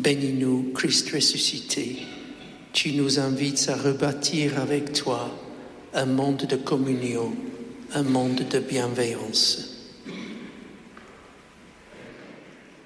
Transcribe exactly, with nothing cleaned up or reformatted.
Bénis-nous, Christ ressuscité. Tu nous invites à rebâtir avec toi un monde de communion, un monde de bienveillance.